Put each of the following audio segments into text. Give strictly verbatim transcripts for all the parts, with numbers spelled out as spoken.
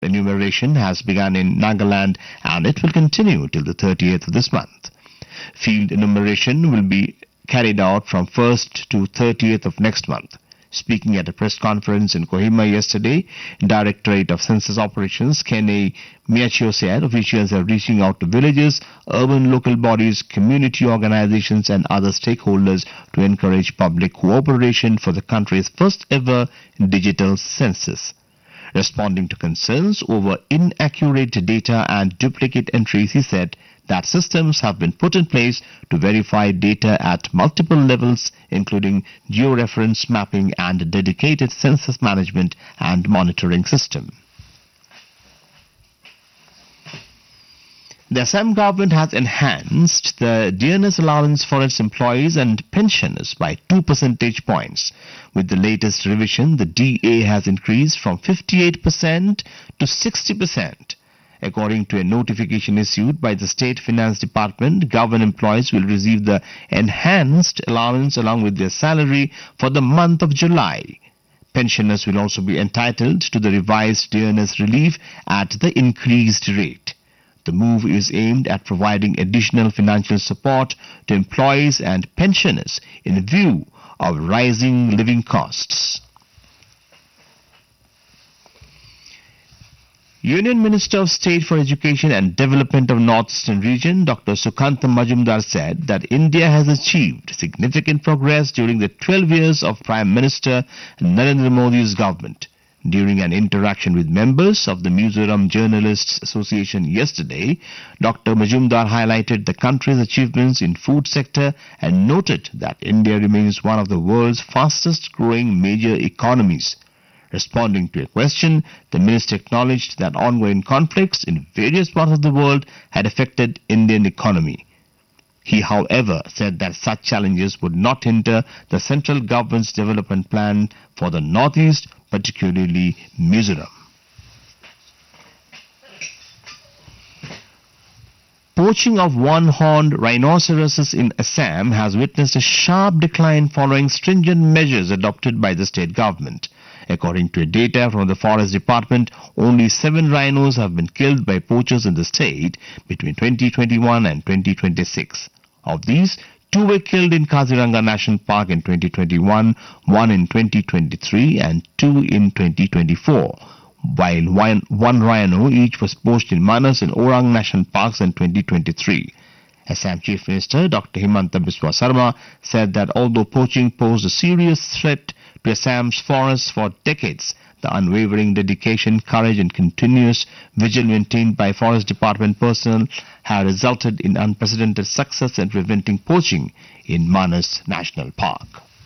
The enumeration has begun in Nagaland and it will continue till the thirtieth of this month. Field enumeration will be carried out from first to thirtieth of next month. Speaking at a press conference in Kohima yesterday, Directorate of Census Operations Kenny Miachio said officials are reaching out to villages, urban local bodies, community organizations and other stakeholders to encourage public cooperation for the country's first ever digital census. Responding to concerns over inaccurate data and duplicate entries, he said that systems have been put in place to verify data at multiple levels, including georeference mapping and a dedicated census management and monitoring system. The Assam government has enhanced the dearness allowance for its employees and pensioners by two percentage points. With the latest revision, the D A has increased from fifty-eight percent to sixty percent. According to a notification issued by the State Finance Department, government employees will receive the enhanced allowance along with their salary for the month of July. Pensioners will also be entitled to the revised dearness relief at the increased rate. The move is aimed at providing additional financial support to employees and pensioners in view of rising living costs. Union Minister of State for Education and Development of North-Eastern Region, Doctor Sukant Majumdar, said that India has achieved significant progress during the twelve years of Prime Minister Narendra Modi's government. During an interaction with members of the Mizoram Journalists Association yesterday, Doctor Majumdar highlighted the country's achievements in food sector and noted that India remains one of the world's fastest growing major economies. Responding to a question, the minister acknowledged that ongoing conflicts in various parts of the world had affected Indian economy. He, however, said that such challenges would not hinder the central government's development plan for the Northeast, particularly Mizoram. Poaching of one-horned rhinoceroses in Assam has witnessed a sharp decline following stringent measures adopted by the state government. According to data from the Forest Department, only seven rhinos have been killed by poachers in the state between twenty twenty-one and twenty twenty-six. Of these, two were killed in Kaziranga National Park in twenty twenty-one, one in twenty twenty-three and two in twenty twenty-four, while one, one rhino each was poached in Manas and Orang National Parks in twenty twenty-three. Assam Chief Minister Doctor Himanta Biswa Sarma said that although poaching posed a serious threat to Assam's forests for decades, the unwavering dedication, courage and continuous vigil maintained by Forest Department personnel have resulted in unprecedented success in preventing poaching in Manas National Park.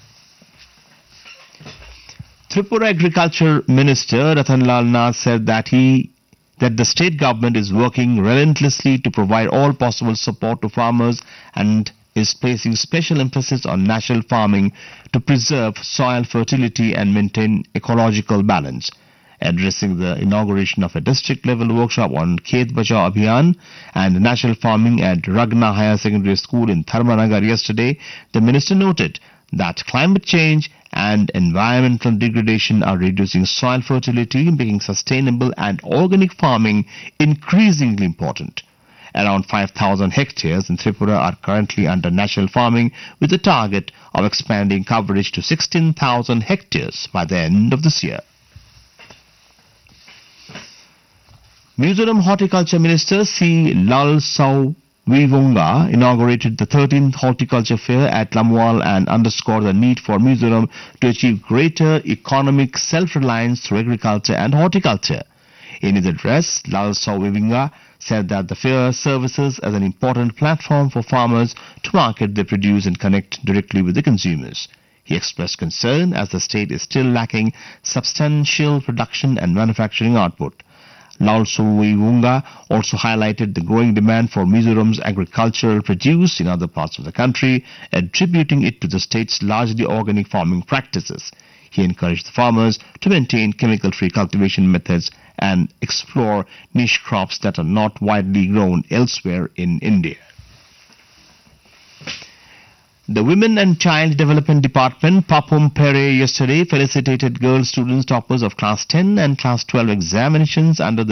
Tripura Agriculture Minister Ratanlal Nath said that he that the state government is working relentlessly to provide all possible support to farmers and is placing special emphasis on natural farming to preserve soil fertility and maintain ecological balance. Addressing the inauguration of a district-level workshop on Khet Bachao Abhiyan and natural farming at Ragna Higher Secondary School in Dharmanagar yesterday, the minister noted that climate change and environmental degradation are reducing soil fertility, making sustainable and organic farming increasingly important. Around five thousand hectares in Tripura are currently under natural farming, with a target of expanding coverage to sixteen thousand hectares by the end of this year. Mizoram Horticulture Minister C. Lal Sau Vivunga inaugurated the thirteenth Horticulture Fair at Lamwal and underscored the need for Mizoram to achieve greater economic self-reliance through agriculture and horticulture. In his address, Lal Sau Vivunga said that the fair services as an important platform for farmers to market their produce and connect directly with the consumers. He expressed concern as the state is still lacking substantial production and manufacturing output. Lal Sau Vivunga also highlighted the growing demand for Mizoram's agricultural produce in other parts of the country, attributing it to the state's largely organic farming practices. He encouraged the farmers to maintain chemical-free cultivation methods and explore niche crops that are not widely grown elsewhere in India. The Women and Child Development Department, Papum Pere, yesterday felicitated girl students toppers of Class ten and Class twelve examinations under the